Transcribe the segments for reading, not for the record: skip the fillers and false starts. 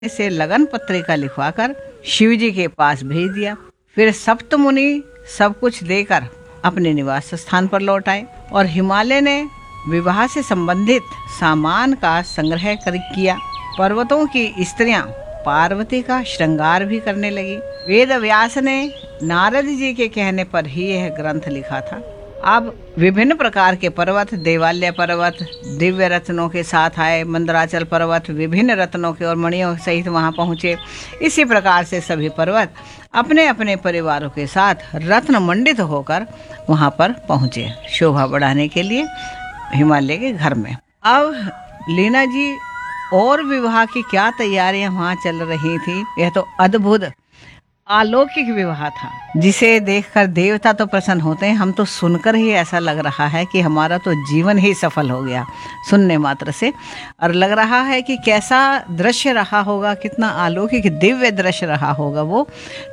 से लगन पत्रिका लिखवाकर शिव जी के पास भेज दिया। फिर सप्त मुनि सब कुछ देकर अपने निवास स्थान पर लौट आए और हिमालय ने विवाह से संबंधित सामान का संग्रह किया। पर्वतों की स्त्रियां पार्वती का श्रृंगार भी करने लगी। वेद व्यास ने नारद जी के कहने पर ही यह ग्रंथ लिखा था। अब विभिन्न प्रकार के पर्वत, देवालय पर्वत दिव्य रत्नों के साथ आए, मंदराचल पर्वत विभिन्न रत्नों के और मणियों सहित वहां पहुंचे। इसी प्रकार से सभी पर्वत अपने अपने परिवारों के साथ रत्न मंडित होकर वहां पर पहुंचे शोभा बढ़ाने के लिए हिमालय के घर में। अब लीना जी और विवाह की क्या तैयारियां वहां चल रही थी, यह तो अद्भुत अलौकिक विवाह था जिसे देखकर देवता तो प्रसन्न होते हैं, हम तो सुनकर ही ऐसा लग रहा है कि हमारा तो जीवन ही सफल हो गया सुनने मात्र से। और लग रहा है कि कैसा दृश्य रहा होगा, कितना अलौकिक दिव्य दृश्य रहा होगा वो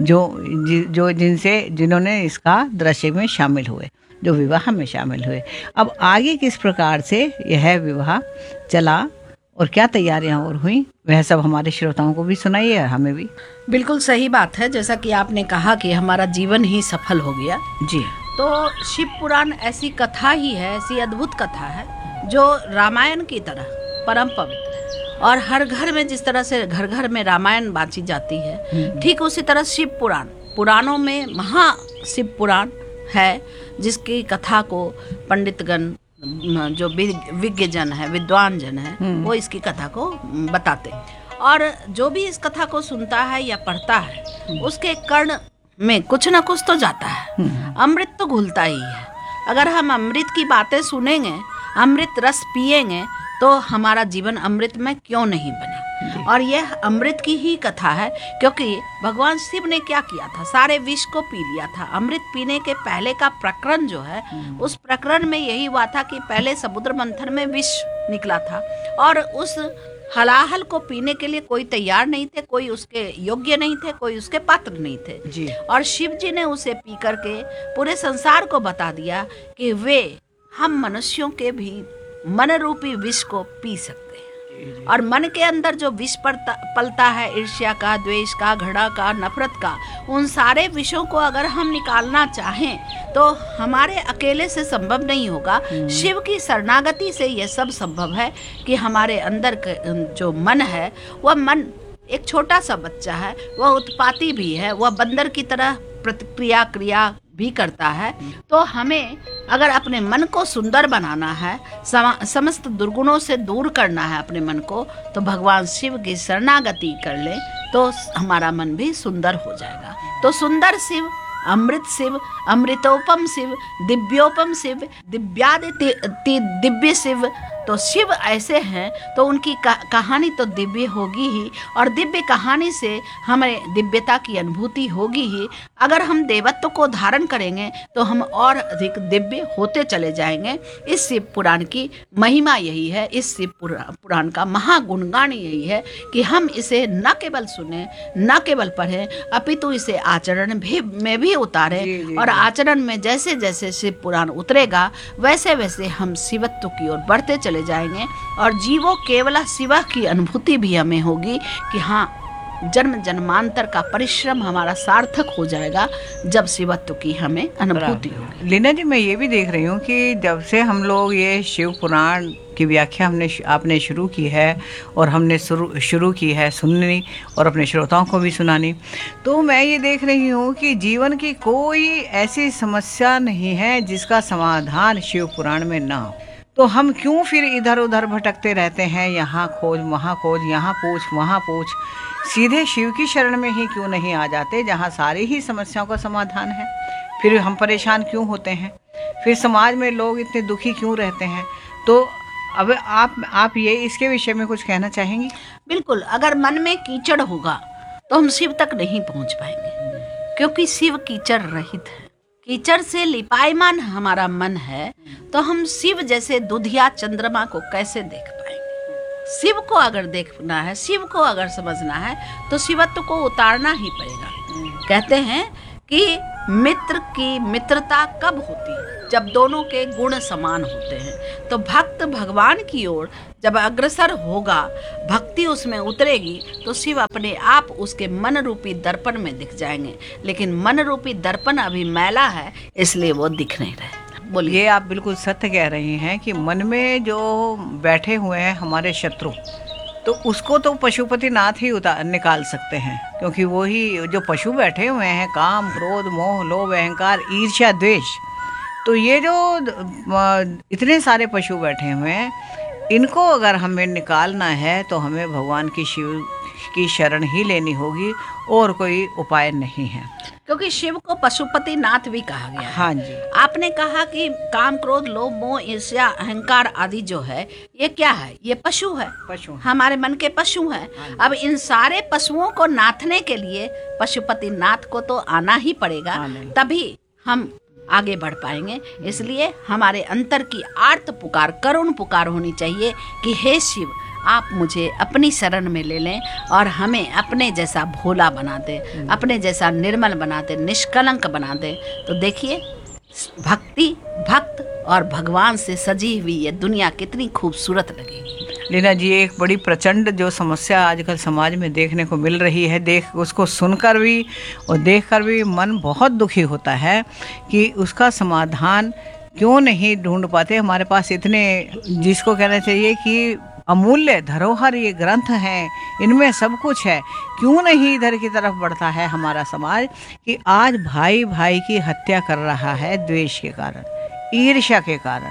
जिन्होंने इसका दृश्य में शामिल हुए, जो विवाह में शामिल हुए। अब आगे किस प्रकार से यह विवाह चला और क्या तैयारियां और हुई, वह सब हमारे श्रोताओं को भी सुनाइए और हमें भी। बिल्कुल सही बात है, जैसा कि आपने कहा कि हमारा जीवन ही सफल हो गया जी। तो शिव पुराण ऐसी कथा ही है, ऐसी अद्भुत कथा है जो रामायण की तरह परम पवित्र है। और हर घर में जिस तरह से घर घर में रामायण बांची जाती है, ठीक उसी तरह शिव पुराणों में महा शिव पुराण है जिसकी कथा को पंडितगण जो विज्ञ जन है, विद्वान जन है, वो इसकी कथा को बताते। और जो भी इस कथा को सुनता है या पढ़ता है उसके कर्ण में कुछ ना कुछ तो जाता है, अमृत तो घुलता ही है। अगर हम अमृत की बातें सुनेंगे, अमृत रस पिएंगे तो हमारा जीवन अमृत में क्यों नहीं बने। और यह अमृत की ही कथा है, क्योंकि भगवान शिव ने क्या किया था, सारे विष को पी लिया था। अमृत पीने के पहले का प्रकरण जो है, उस प्रकरण में यही हुआ था कि पहले समुद्र मंथन में विष निकला था और उस हलाहल को पीने के लिए कोई तैयार नहीं थे, कोई उसके योग्य नहीं थे, कोई उसके पात्र नहीं थे जी। और शिव जी ने उसे पी करके पूरे संसार को बता दिया कि वे हम मनुष्यों के भी मन रूपी विष को पी सकते हैं। और मन के अंदर जो विष पलता है, ईर्ष्या का, द्वेष का, घृणा का, नफरत का, उन सारे विषयों को अगर हम निकालना चाहें तो हमारे अकेले से संभव नहीं होगा। शिव की शरणागति से यह सब संभव है कि हमारे अंदर जो मन है, वह मन एक छोटा सा बच्चा है, वह उत्पाती भी है, वह बंदर की तरह प्रतिक्रिया क्रिया भी करता है। तो हमें अगर अपने मन को सुंदर बनाना है, समस्त दुर्गुणों से दूर करना है अपने मन को, तो भगवान शिव की शरणागति कर ले तो हमारा मन भी सुंदर हो जाएगा। तो सुंदर शिव, अमृत शिव, अमृतोपम शिव, दिव्योपम शिव, दिव्य शिव। तो शिव ऐसे हैं तो उनकी कहानी तो दिव्य होगी ही, और दिव्य कहानी से हमें दिव्यता की अनुभूति होगी ही। अगर हम देवत्व को धारण करेंगे तो हम और अधिक दिव्य होते चले जाएंगे। इस शिव पुराण की महिमा यही है, इस शिव पुराण का महागुणगान यही है कि हम इसे न केवल सुने, न केवल पढ़ें, अपितु इसे आचरण में भी उतारें। और आचरण में जैसे जैसे शिव पुराण उतरेगा वैसे वैसे हम शिवत्व की ओर बढ़ते चले जाएंगे और जीवो केवल शिवा की अनुभूति भी हमें होगी कि हाँ, जन्म जन्मांतर का परिश्रम हमारा सार्थक हो जाएगा जब शिवत्व की हमें अनुभूति होगी। लीना जी, मैं ये भी देख रही हूँ कि जब से हम लोग ये शिव पुराण की व्याख्या आपने शुरू की है और हमने शुरू की है सुननी और अपने श्रोताओं को भी सुनानी, तो मैं ये देख रही हूँ कि जीवन की कोई ऐसी समस्या नहीं है जिसका समाधान शिव पुराण में ना हो। तो हम क्यों फिर इधर उधर भटकते रहते हैं, यहाँ खोज वहाँ खोज, यहाँ पूछ वहाँ पूछ, सीधे शिव की शरण में ही क्यों नहीं आ जाते जहाँ सारी ही समस्याओं का समाधान है। फिर हम परेशान क्यों होते हैं, फिर समाज में लोग इतने दुखी क्यों रहते हैं। तो अब आप ये इसके विषय में कुछ कहना चाहेंगी? बिल्कुल, अगर मन में कीचड़ होगा तो हम शिव तक नहीं पहुँच पाएंगे, क्योंकि शिव कीचड़ रहित है। कीचड़ से लिपायमान हमारा मन है तो हम शिव जैसे दुधिया चंद्रमा को कैसे देख पाएंगे। शिव को अगर देखना है, शिव को अगर समझना है तो शिवत्व को उतारना ही पड़ेगा। कहते हैं कि मित्र की मित्रता कब होती है? जब दोनों के गुण समान होते हैं। तो भक्त भगवान की ओर जब अग्रसर होगा, भक्ति उसमें उतरेगी, तो शिव अपने आप उसके मन रूपी दर्पण में दिख जाएंगे। लेकिन मन रूपी दर्पण अभी मैला है, इसलिए वो दिख नहीं रहे। बोलिए। ये आप बिल्कुल सत्य कह रही हैं कि मन में जो बैठे हुए हैं हमारे शत्रु, तो उसको तो पशुपतिनाथ ही निकाल सकते हैं, क्योंकि वो ही जो पशु बैठे हुए हैं, काम क्रोध मोह लोभ अहंकार ईर्ष्या द्वेष, तो ये जो इतने सारे पशु बैठे हुए हैं, इनको अगर हमें निकालना है तो हमें भगवान की शिव की शरण ही लेनी होगी, और कोई उपाय नहीं है। क्योंकि शिव को पशुपतिनाथ भी कहा गया है। हाँ जी। आपने कहा कि काम क्रोध लोभ मोह ईर्ष्या अहंकार आदि जो है, ये क्या है? ये पशु है, पशु हमारे मन के पशु हैं। अब इन सारे पशुओं को नाथने के लिए पशुपतिनाथ को तो आना ही पड़ेगा, तभी हम आगे बढ़ पाएंगे। इसलिए हमारे अंतर की आर्त पुकार, करुण पुकार होनी चाहिए कि हे शिव, आप मुझे अपनी शरण में ले लें और हमें अपने जैसा भोला बना दे, अपने जैसा निर्मल बना दे, निष्कलंक बना दे। तो देखिए, भक्ति, भक्त और भगवान से सजी हुई ये दुनिया कितनी खूबसूरत लगेगी। लीना जी, एक बड़ी प्रचंड जो समस्या आजकल समाज में देखने को मिल रही है, उसको सुनकर भी और देखकर भी मन बहुत दुखी होता है कि उसका समाधान क्यों नहीं ढूंढ पाते। हमारे पास इतने, जिसको कहना चाहिए कि अमूल्य धरोहर ये ग्रंथ हैं, इनमें सब कुछ है, क्यों नहीं इधर की तरफ बढ़ता है हमारा समाज कि आज भाई भाई की हत्या कर रहा है द्वेष के कारण, ईर्ष्या के कारण।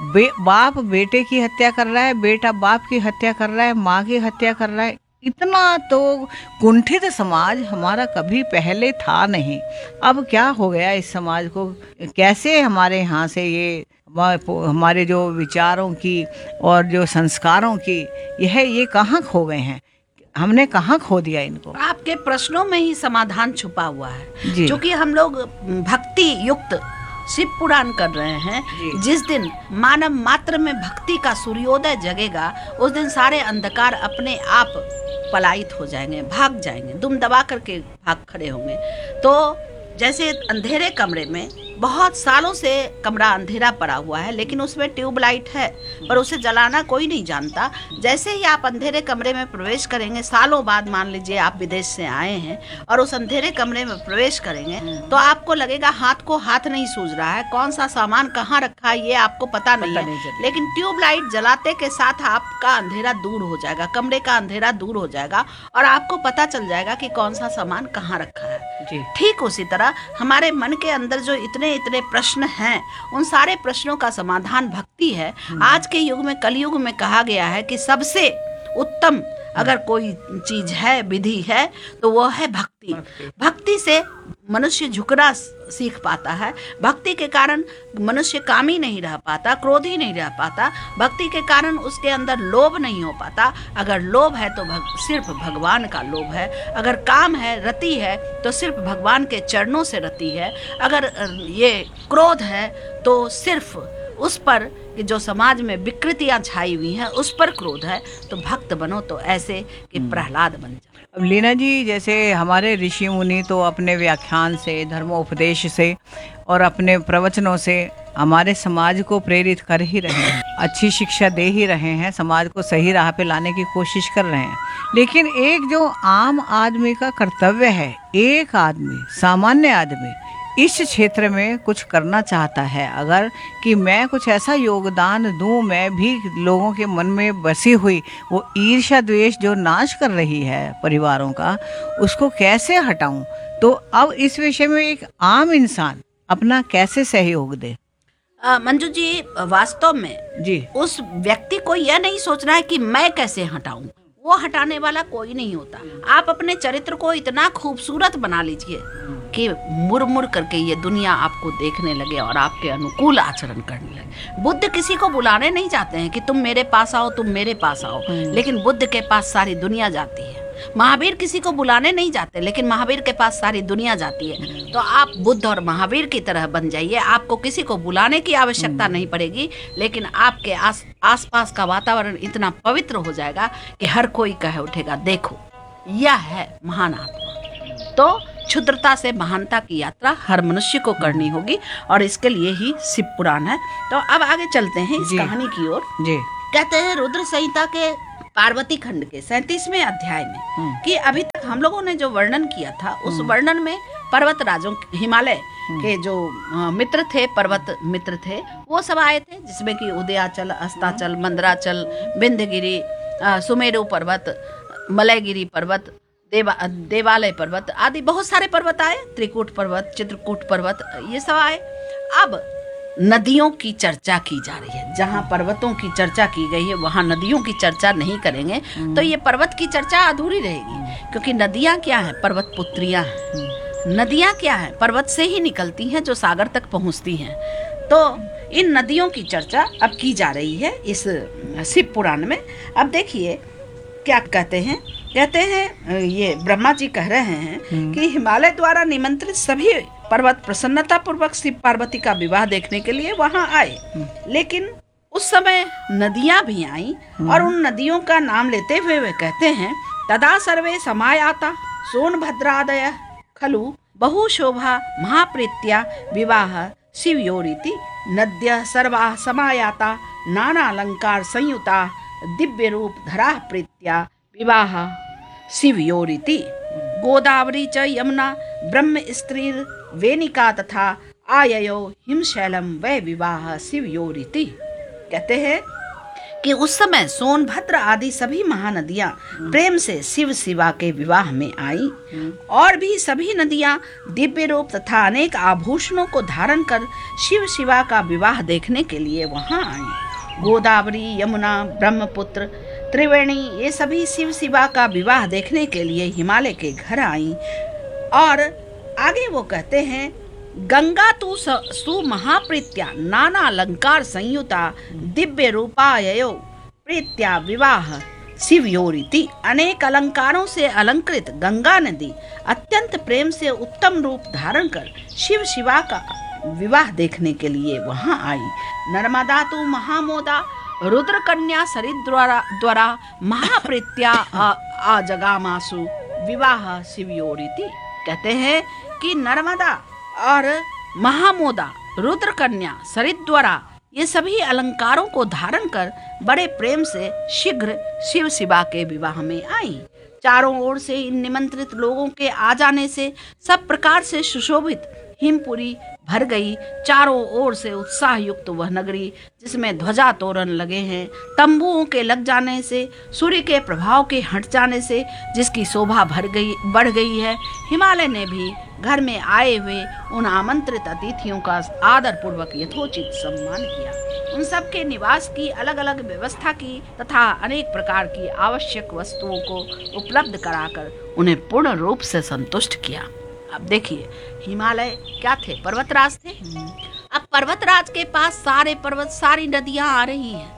बाप बेटे की हत्या कर रहा है, बेटा बाप की हत्या कर रहा है, माँ की हत्या कर रहा है। इतना तो कुंठित समाज हमारा कभी पहले था नहीं। अब क्या हो गया इस समाज को? कैसे हमारे यहाँ से ये हमारे जो विचारों की और जो संस्कारों की ये कहाँ खो गए हैं? हमने कहाँ खो दिया इनको? आपके प्रश्नों में ही समाधान छुपा हुआ है। जी। क्योंकि हम लोग भक्ति युक्त शिव पुराण कर रहे हैं। जिस दिन मानव मात्र में भक्ति का सूर्योदय जगेगा, उस दिन सारे अंधकार अपने आप पलायित हो जाएंगे, भाग जाएंगे, दुम दबा करके भाग खड़े होंगे। तो जैसे अंधेरे कमरे में बहुत सालों से कमरा अंधेरा पड़ा हुआ है, लेकिन उसमें ट्यूबलाइट है, पर उसे जलाना कोई नहीं जानता। जैसे ही आप अंधेरे कमरे में प्रवेश करेंगे, सालों बाद मान लीजिए आप विदेश से आए हैं और उस अंधेरे कमरे में प्रवेश करेंगे, तो आपको लगेगा हाथ को हाथ नहीं सूझ रहा है, कौन सा सामान कहाँ रखा है ये आपको पता नहीं है। लेकिन ट्यूबलाइट जलाते के साथ आपका अंधेरा दूर हो जाएगा, कमरे का अंधेरा दूर हो जाएगा और आपको पता चल जाएगा कि कौन सा सामान कहाँ रखा है। ठीक उसी तरह हमारे मन के अंदर जो इतने प्रश्न हैं, उन सारे प्रश्नों का समाधान भक्ति है। आज के युग में, कलयुग में कहा गया है कि सबसे उत्तम अगर कोई चीज है, विधि है, तो वो है भक्ति। भक्ति से मनुष्य झुकना सीख पाता है। भक्ति के कारण मनुष्य कामी नहीं रह पाता, क्रोधी नहीं रह पाता। भक्ति के कारण उसके अंदर लोभ नहीं हो पाता। अगर लोभ है तो सिर्फ भगवान का लोभ है। अगर काम है, रति है, तो सिर्फ भगवान के चरणों से रति है। अगर ये क्रोध है तो सिर्फ उस पर कि जो समाज में विकृतियां छाई हुई हैं, उस पर क्रोध है। तो भक्त बनो तो ऐसे कि प्रहलाद बन जाओ। अब लीना जी, जैसे हमारे ऋषि मुनि तो अपने व्याख्यान से, धर्मोपदेश से और अपने प्रवचनों से हमारे समाज को प्रेरित कर ही रहे हैं, अच्छी शिक्षा दे ही रहे हैं, समाज को सही राह पे लाने की कोशिश कर रहे हैं। लेकिन एक जो आम आदमी का कर्तव्य है, एक आदमी, सामान्य आदमी इस क्षेत्र में कुछ करना चाहता है अगर, कि मैं कुछ ऐसा योगदान दूं, मैं भी लोगों के मन में बसी हुई वो ईर्ष्या द्वेष जो नाश कर रही है परिवारों का, उसको कैसे हटाऊं? तो अब इस विषय में एक आम इंसान अपना कैसे सहयोग दे? मंजू जी, वास्तव में जी, उस व्यक्ति को यह नहीं सोचना है कि मैं कैसे हटाऊं। वो हटाने वाला कोई नहीं होता। आप अपने चरित्र को इतना खूबसूरत बना लीजिए कि मुड़ मुड़ करके ये दुनिया आपको देखने लगे और आपके अनुकूल आचरण करने लगे। बुद्ध किसी को बुलाने नहीं जाते हैं कि तुम मेरे पास आओ, तुम मेरे पास आओ, लेकिन बुद्ध के पास सारी दुनिया जाती है। महावीर किसी को बुलाने नहीं जाते, लेकिन महावीर के पास सारी दुनिया जाती है। तो आप बुद्ध और महावीर की तरह बन जाइए। आपको किसी को बुलाने की आवश्यकता नहीं पड़ेगी, लेकिन आपके आसपास का वातावरण इतना पवित्र हो जाएगा कि हर कोई कह उठेगा, देखो यह है महान आत्मा। तो क्षुद्रता से महानता की यात्रा हर मनुष्य को करनी होगी, और इसके लिए ही शिव पुराण है। तो अब आगे चलते हैं इस जी। कहानी की ओर। जी। कहते हैं रुद्र संहिता के पार्वती खंड के 37वें अध्याय में कि अभी तक हम लोगों ने जो वर्णन किया था, उस वर्णन में पर्वत राजों, हिमालय के जो मित्र थे, पर्वत मित्र थे, वो सब आए थे, जिसमें कि उदयाचल, अस्ताचल, मंदराचल, विंध्यगिरि, सुमेरु पर्वत, मलयगिरी पर्वत, देवालय पर्वत आदि बहुत सारे पर्वत आए, त्रिकूट पर्वत, चित्रकूट पर्वत, ये सब आए। अब नदियों की चर्चा की जा रही है। जहाँ पर्वतों की चर्चा की गई है वहाँ नदियों की चर्चा नहीं करेंगे तो ये पर्वत की चर्चा अधूरी रहेगी, क्योंकि नदियाँ क्या हैं? पर्वत पुत्रियाँ हैं। नदियाँ क्या हैं? पर्वत से ही निकलती हैं, जो सागर तक पहुँचती हैं। तो इन नदियों की चर्चा अब की जा रही है इस शिव पुराण में। अब देखिए क्या कहते हैं। कहते हैं ये ब्रह्मा जी कह रहे हैं कि हिमालय द्वारा निमंत्रित सभी पर्वत प्रसन्नता पूर्वक शिव पार्वती का विवाह देखने के लिए वहां आए, लेकिन उस समय नदियां भी आईं और उन नदियों का नाम लेते हुए वे कहते हैं, तदा सर्वे समायाता सोनभद्रादय खलु बहु शोभा महाप्रीत्या विवाह शिवयोरिति नद्य सर्वा समायाता नाना अलंकार संयुता दिव्य रूप धरा प्रीत्या विवाह शिवयोरिति गोदावरी च यमुना ब्रह्म स्त्री वेनिका तथा आययो हिमशैलम वै विवाह शिवयोरिति। कहते हैं कि उस समय सोनभद्र आदि सभी महानदियां प्रेम से शिव शिवा के विवाह में आई, और भी सभी नदियां दिव्य रूप तथा अनेक आभूषणों को धारण कर शिव शिवा का विवाह देखने के लिए वहां आई। गोदावरी, यमुना, ब्रह्मपुत्र, त्रिवेणी ये सभी शिव शिवा का विवाह देखने के लिए हिमालय के घर आई। और आगे वो कहते हैं, गंगा तु सुमहाप्रीत्या नाना अलंकार संयुता दिव्य रूपाययो प्रीत्या विवाह शिवयोरिति। अनेक अलंकारों से अलंकृत गंगा नदी अत्यंत प्रेम से उत्तम रूप धारण कर शिव शिवा का विवाह देखने के लिए वहां आई। नर्मदा तु महामोदा रुद्र कन्या सरित द्वारा महाप्रीत्या आजगामासु विवाह शिवयोरिति। कहते हैं कि नर्मदा और महामोदा, रुद्र कन्या, सरित द्वारा ये सभी अलंकारों को धारण कर बड़े प्रेम से शीघ्र शिव शिवा के विवाह में आई। चारों ओर से इन निमंत्रित लोगों के आ जाने से सब प्रकार से सुशोभित हिमपुरी भर गई। चारों ओर से उत्साह युक्त वह नगरी, जिसमें ध्वजा तोरण लगे हैं, तंबुओं के लग जाने से, सूर्य के प्रभाव के हट जाने से जिसकी शोभा बढ़ गई है। हिमालय ने भी घर में आए हुए उन आमंत्रित अतिथियों का आदर पूर्वक यथोचित सम्मान किया। उन सब के निवास की अलग अलग व्यवस्था की तथा अनेक प्रकार की आवश्यक वस्तुओं को उपलब्ध कराकर उन्हें पूर्ण रूप से संतुष्ट किया। अब देखिए, हिमालय क्या थे? पर्वतराज थे। अब पर्वतराज के पास सारे पर्वत, सारी नदियां आ रही हैं।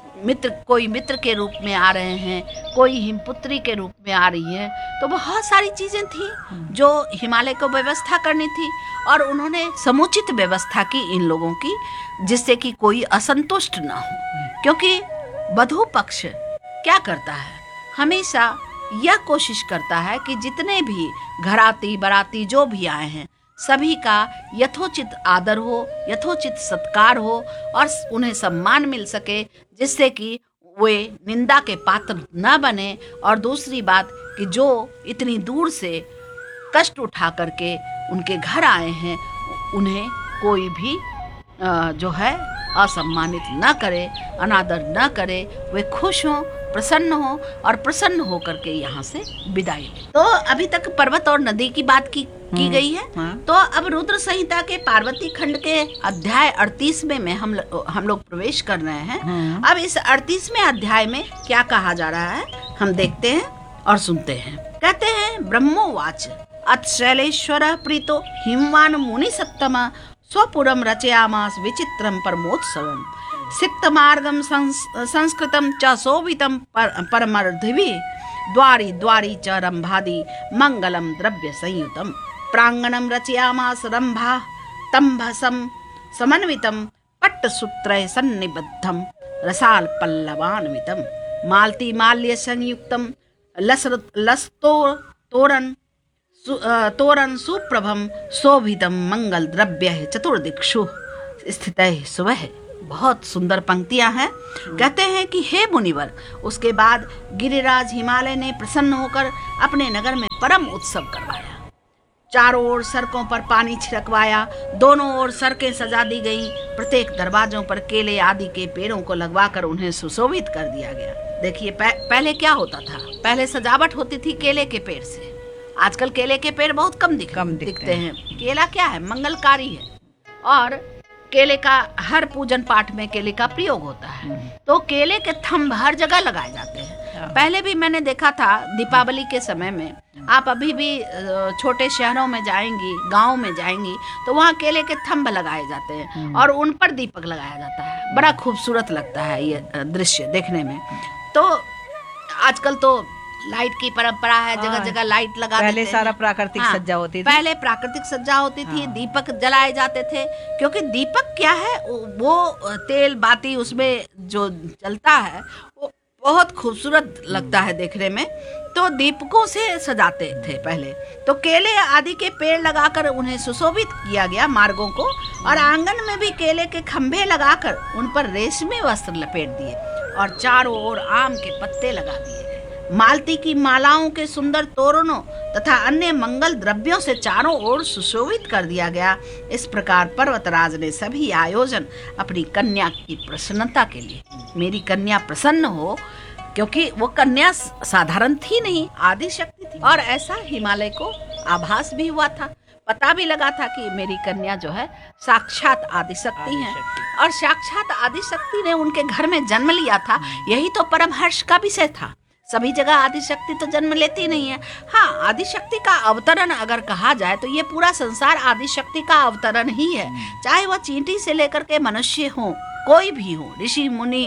कोई मित्र के रूप में आ रहे हैं, कोई हिमपुत्री के रूप में आ रही है। तो बहुत सारी चीजें थी जो हिमालय को व्यवस्था करनी थी, और उन्होंने समुचित व्यवस्था की इन लोगों की, जिससे कि कोई असंतुष्ट ना हो। क्योंकि वधू पक्ष क्या करता है? हमेशा यह कोशिश करता है कि जितने भी घराती बराती जो भी आए हैं, सभी का यथोचित आदर हो, यथोचित सत्कार हो और उन्हें सम्मान मिल सके, जिससे कि वे निंदा के पात्र न बने। और दूसरी बात कि जो इतनी दूर से कष्ट उठा करके उनके घर आए हैं, उन्हें कोई भी जो है असम्मानित न करे, अनादर न करे। वे खुश हों, प्रसन्न हो और प्रसन्न होकर के यहाँ से विदाई लें। तो अभी तक पर्वत और नदी की बात की गई है। तो अब रुद्र संहिता के पार्वती खंड के अध्याय 38 में हम लोग प्रवेश कर रहे हैं। अब इस 38वें अध्याय में क्या कहा जा रहा है हम देखते हैं और सुनते हैं। कहते हैं, ब्रह्मोवाच अत्शैलेश्वर प्रीतो हिमवान मुनि सत्तम स्वपुरम रचयामास विचित्रम परमोत्सवम सिक्तमार्गम संस्कृतम च शोभितम परमर्धिवि द्वारी द्वारी च रंभादि मंगलम द्रव्य संयुतम प्रांगणम रचयामास रंभा तंभसम समन्वितम पट्टसूत्रैः सन्निबद्धम रसाल पल्लवान्वितम मालती माल्य संयुक्तम लस्तो तोरण तोरण सुप्रभम शोभितम मंगल द्रव्य चतुर्दिक्षु स्थित सुबह। बहुत सुंदर पंक्तियां हैं। कहते हैं कि हे मुनिवर, उसके बाद गिरिराज हिमालय ने प्रसन्न होकर अपने नगर में परम उत्सव करवाया। चारों ओर सड़कों पर पानी छिड़कवाया, दोनों ओर सड़कें सजा दी गईं, प्रत्येक दरवाजों पर केले आदि के पेड़ों को लगवाकर उन्हें सुशोभित कर दिया गया। देखिए पहले क्या होता था, पहले सजावट होती थी केले के पेड़ से। आजकल केले के पेड़ बहुत कम दिखते हैं। केला क्या है, मंगलकारी है, और केले का हर पूजन पाठ में केले का प्रयोग होता है। तो केले के थंब हर जगह लगाए जाते हैं। पहले भी मैंने देखा था दीपावली के समय में, आप अभी भी छोटे शहरों में जाएंगी, गांव में जाएंगी, तो वहाँ केले के थंब लगाए जाते हैं और उन पर दीपक लगाया जाता है। बड़ा खूबसूरत लगता है ये दृश्य देखने में। तो आजकल तो लाइट की परंपरा है, जगह जगह लाइट लगा पहले देते सारा हैं। प्राकृतिक सज्जा होती थी। पहले प्राकृतिक सज्जा होती थी, दीपक जलाए जाते थे, क्योंकि दीपक क्या है, वो तेल बाती उसमें जो जलता है वो बहुत खूबसूरत लगता है देखने में। तो दीपकों से सजाते थे पहले। तो केले आदि के पेड़ लगाकर उन्हें सुशोभित किया गया मार्गों को, और आंगन में भी केले के खंभे लगाकर उन पर रेशमी वस्त्र लपेट दिए और चारों ओर आम के पत्ते लगा दिए। मालती की मालाओं के सुंदर तोरणों तथा अन्य मंगल द्रव्यों से चारों ओर सुशोभित कर दिया गया। इस प्रकार पर्वतराज ने सभी आयोजन अपनी कन्या की प्रसन्नता के लिए, मेरी कन्या प्रसन्न हो, क्योंकि वो कन्या साधारण थी नहीं, आदि शक्ति थी। और ऐसा हिमालय को आभास भी हुआ था, पता भी लगा था कि मेरी कन्या जो है साक्षात आदिशक्ति है, और साक्षात आदिशक्ति ने उनके घर में जन्म लिया था। यही तो परम हर्ष का विषय था। सभी जगह आदिशक्ति तो जन्म लेती नहीं है। हाँ, आदिशक्ति का अवतरण अगर कहा जाए तो ये पूरा संसार आदिशक्ति का अवतरण ही है। चाहे वह चींटी से लेकर के मनुष्य हो, कोई भी हो, ऋषि मुनि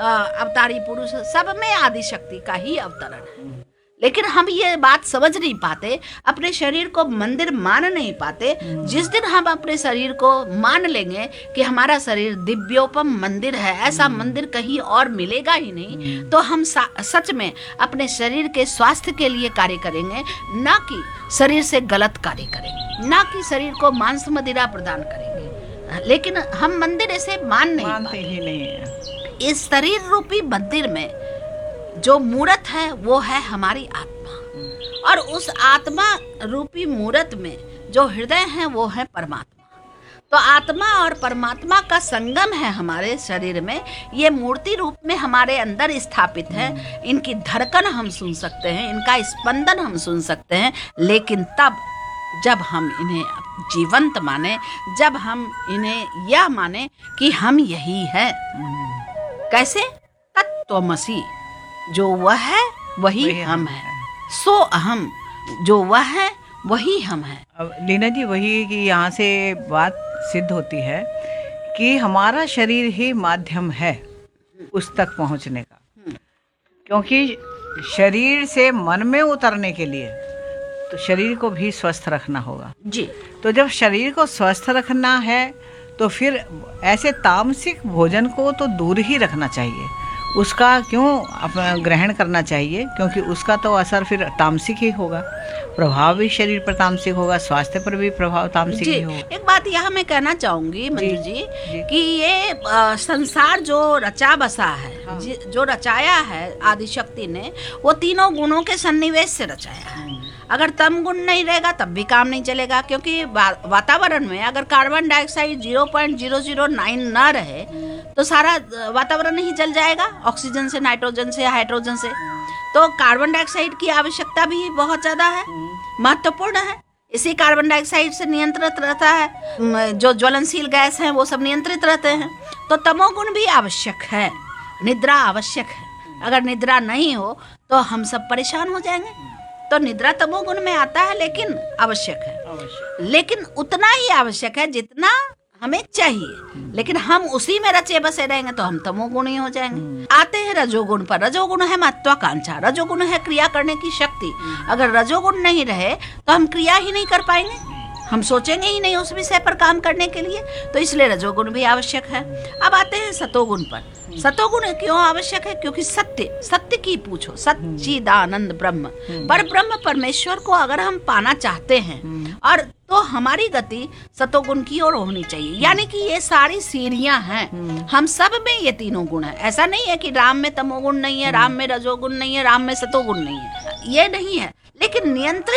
अवतारी पुरुष, सब में आदिशक्ति का ही अवतरण है। लेकिन हम ये बात समझ नहीं पाते, अपने शरीर को मंदिर मान नहीं पाते। जिस दिन हम अपने शरीर को मान लेंगे कि हमारा शरीर दिव्योपम मंदिर है, ऐसा मंदिर कहीं और मिलेगा ही नहीं, तो हम सच में अपने शरीर के स्वास्थ्य के लिए कार्य करेंगे, ना कि शरीर से गलत कार्य करेंगे, ना कि शरीर को मांस मदिरा प्रदान करेंगे। लेकिन हम मंदिर ऐसे मानते ही नहीं है। इस शरीर रूपी मंदिर में जो मूर्त है वो है हमारी आत्मा, और उस आत्मा रूपी मूर्त में जो हृदय है वो है परमात्मा। तो आत्मा और परमात्मा का संगम है हमारे शरीर में। ये मूर्ति रूप में हमारे अंदर स्थापित है। इनकी धड़कन हम सुन सकते हैं, इनका स्पंदन हम सुन सकते हैं, लेकिन तब जब हम इन्हें जीवंत माने, जब हम इन्हें यह माने कि हम यही है। कैसे? तत्त्वमसि, जो वह है वही हम है, सो अहम, जो वह है वही हम है। अब लीना जी, वही कि यहाँ से बात सिद्ध होती है कि हमारा शरीर ही माध्यम है उस तक पहुँचने का, क्योंकि शरीर से मन में उतरने के लिए तो शरीर को भी स्वस्थ रखना होगा जी। तो जब शरीर को स्वस्थ रखना है तो फिर ऐसे तामसिक भोजन को तो दूर ही रखना चाहिए। उसका क्यों अपना ग्रहण करना चाहिए, क्योंकि उसका तो असर फिर तामसिक ही होगा, प्रभाव भी शरीर पर तामसिक होगा, स्वास्थ्य पर भी प्रभाव तामसिक ही होगा। एक बात यहाँ मैं कहना चाहूंगी मंजू जी कि ये संसार जो रचा बसा है, हाँ। जो रचाया है आदिशक्ति ने, वो तीनों गुणों के सन्निवेश से रचाया है। अगर तम गुण नहीं रहेगा तब भी काम नहीं चलेगा, क्योंकि वातावरण में अगर कार्बन डाइऑक्साइड 0.009 न रहे तो सारा वातावरण ही जल जाएगा, ऑक्सीजन से, नाइट्रोजन से, हाइड्रोजन से। तो कार्बन डाइऑक्साइड की आवश्यकता भी बहुत ज्यादा है, महत्वपूर्ण है। इसी कार्बन डाइऑक्साइड से नियंत्रित रहता है, जो ज्वलनशील गैस हैं वो सब नियंत्रित रहते हैं। तो तमोगुण भी आवश्यक है, निद्रा आवश्यक है। अगर निद्रा नहीं हो तो हम सब परेशान हो जाएंगे। तो निद्रा तमोगुण में आता है, लेकिन आवश्यक है, लेकिन उतना ही आवश्यक है जितना हमें चाहिए। लेकिन हम उसी में रचे बसे रहेंगे तो हम तमोगुणी हो जाएंगे। आते हैं रजोगुण पर। रजोगुण है महत्वाकांक्षा, रजोगुण है क्रिया करने की शक्ति। अगर रजोगुण नहीं रहे तो हम क्रिया ही नहीं कर पाएंगे, हम सोचेंगे ही नहीं उस विषय पर काम करने के लिए। तो इसलिए रजोगुण भी आवश्यक है। अब आते हैं हैं सतोगुण पर। सतोगुण क्यों आवश्यक है? क्योंकि सत्य की पूछो, सच्चिदानंद ब्रह्म पर ब्रह्म परमेश्वर को अगर हम पाना चाहते हैं और तो हमारी गति सतोगुण की ओर होनी चाहिए। यानी कि ये सारी सीढ़ियां हैं, हम सब में ये तीनों गुण है। ऐसा नहीं है कि राम में तमोगुण नहीं है, राम में रजोगुण नहीं है, राम में सतोगुण नहीं है, ये नहीं है। लेकिन नियंत्रित